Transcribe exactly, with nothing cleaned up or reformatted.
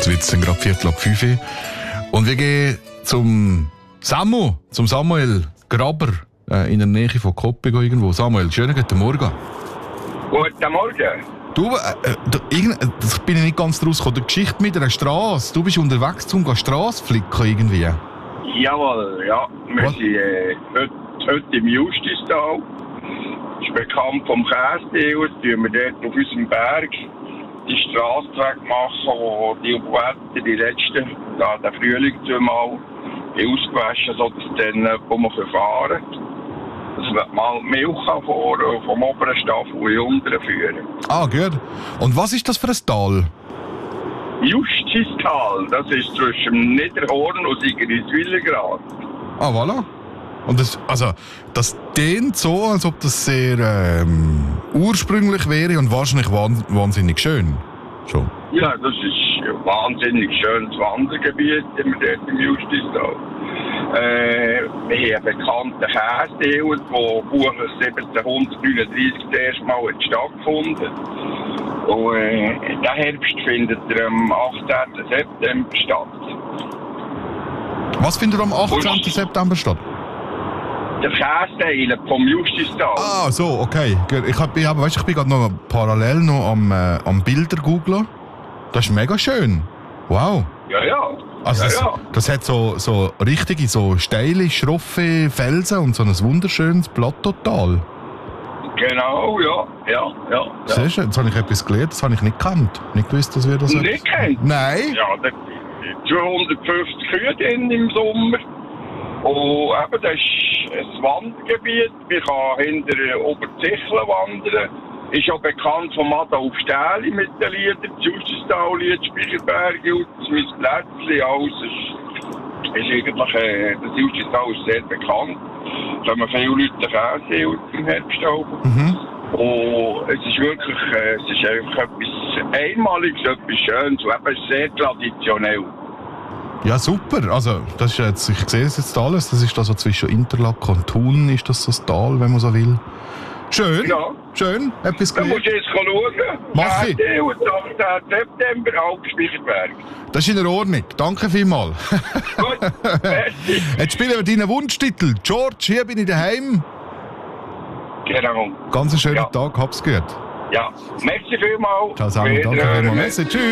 Jetzt wird es gerade Viertel ab fünf. Und wir gehen zum Samu, zum Samuel Graber äh, in der Nähe von Koppig irgendwo. Samuel, schönen guten Morgen. Guten Morgen. Du, äh, da, irgend, das bin ich nicht ganz rausgekommen. Die Geschichte mit einer Straße. Du bist unterwegs, um die Straße flicken irgendwie. Jawohl, ja. Wir Was? sind äh, heute, heute im Justistal. Das ist bekannt vom Käsedeal. Jetzt tun wir dort auf unserem Berg die Straße wegmachen, wo die Wetter die letzten, ja, den Frühling zweimal ausgewaschen, sodass dann jemand fahren kann. Dass wir mal Milch vor, vom oberen Staffel in den unteren führen. Ah, gut. Und was ist das für ein Tal? Justistal, das ist zwischen Niederhorn und Sigriswillengrad. Ah, voilà. Und das, also, das klingt so, als ob das sehr ähm, ursprünglich wäre und wahrscheinlich wahn, wahnsinnig schön. Schon. Ja, das ist ein wahnsinnig schönes Wandergebiet im, dort im Justistal. Äh, wir haben einen bekannten Käsedeal, der buchlich siebzehnhundertneununddreißig das erste Mal hat stattgefunden. Und äh, der Herbst findet er am achtzehnten September statt. Was findet am achtzehnten September statt? Der Käsedeal vom Justistal. Ah, so, okay. Gut. Ich, hab, ich, hab, weißt, ich bin gerade noch parallel noch am, äh, am Bilder googlen. Das ist mega schön. Wow. Ja, ja. Also ja, das, ja. das hat so, so richtige, so steile, schroffe Felsen und so ein wunderschönes Plateautal. Genau, ja, ja, ja. ja. Siehst du, jetzt habe ich etwas gelernt, das habe ich nicht gekannt. Nicht gewusst, dass wir das... Nicht kennt? Nein? Ja, da sind zweihundertfünfzig Kühe drin im Sommer. Und eben, das ist ein Wandergebiet. Man kann hinter Oberzicheln wandern. Ist auch bekannt von Adolf Stähli mit den Liedern. Das Justistal-Lied, Speicherberg, Jutz, mein Plätzchen, alles ist, ist eigentlich, äh, das Justistal ist sehr bekannt. Da haben viele Leute Käse im Herbst auch. Mhm. Und es ist wirklich, äh, es ist einfach etwas Einmaliges, etwas Schönes und eben sehr traditionell. Ja, super. Also, das ist jetzt, ich sehe es jetzt alles. Das ist da so zwischen Interlaken und Thun, ist das so das Tal, wenn man so will. Schön. Ja. Schön. Etwas Da musst gelernt. du jetzt schauen. Mach ich. Der achtzehnten September, Alpspeicherberg. Das ist in Ordnung. Danke vielmals. Gut, merci. Jetzt spielen wir deinen Wunschtitel. George, hier bin ich daheim. Genau. Ganz einen schönen Ja. Tag, hab's gut. Ja, merci vielmals. Ciao, Samuel. Danke Wiederhören. vielmals. Merci. Tschüss.